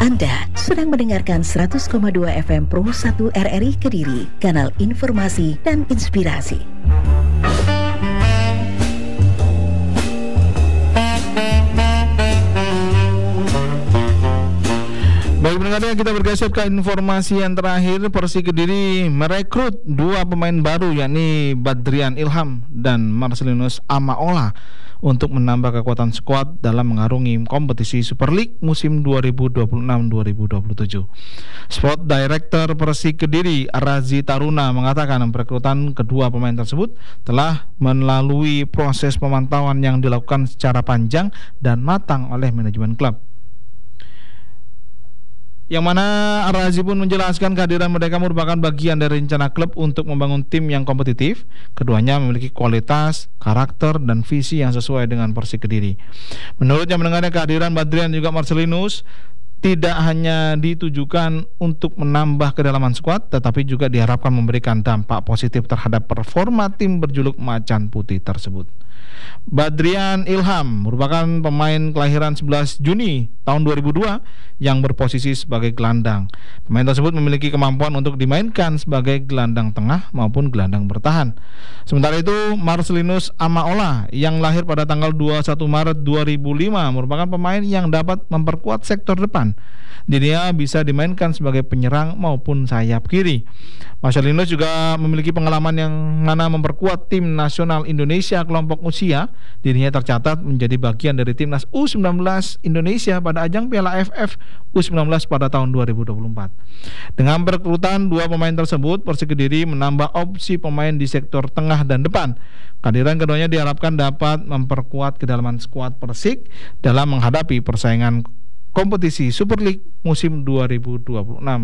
Anda sedang mendengarkan 100,2 FM Pro 1 RRI Kediri, kanal informasi dan inspirasi. Baik pendengar, kita bergeser ke informasi yang terakhir. Persik Kediri merekrut 2 pemain baru, yakni Badrian Ilham dan Marcelinus Amaola, untuk menambah kekuatan skuad dalam mengarungi kompetisi Super League musim 2026-2027. Sport Director Persik Kediri, Razi Taruna, mengatakan perekrutan kedua pemain tersebut telah melalui proses pemantauan yang dilakukan secara panjang dan matang oleh manajemen klub. Yang mana Razi pun menjelaskan kehadiran mereka merupakan bagian dari rencana klub untuk membangun tim yang kompetitif. Keduanya memiliki kualitas, karakter, dan visi yang sesuai dengan Persik Kediri. Menurutnya, mendengarnya kehadiran Badrian juga Marcelinus tidak hanya ditujukan untuk menambah kedalaman skuad, tetapi juga diharapkan memberikan dampak positif terhadap performa tim berjuluk Macan Putih tersebut. Badrian Ilham merupakan pemain kelahiran 11 Juni tahun 2002 yang berposisi sebagai gelandang. Pemain tersebut memiliki kemampuan untuk dimainkan sebagai gelandang tengah maupun gelandang bertahan. Sementara itu, Marcelinus Amaola yang lahir pada tanggal 21 Maret 2005 merupakan pemain yang dapat memperkuat sektor depan. Dirinya bisa dimainkan sebagai penyerang maupun sayap kiri. Marcelinus juga memiliki pengalaman yang mana memperkuat tim nasional Indonesia kelompok usia. Dirinya tercatat menjadi bagian dari timnas U19 Indonesia pada ajang Piala AFF U19 pada tahun 2024. Dengan perekrutan 2 pemain tersebut, Persik Kediri menambah opsi pemain di sektor tengah dan depan. Kehadiran keduanya diharapkan dapat memperkuat kedalaman skuad Persik dalam menghadapi persaingan kompetisi Super League musim 2026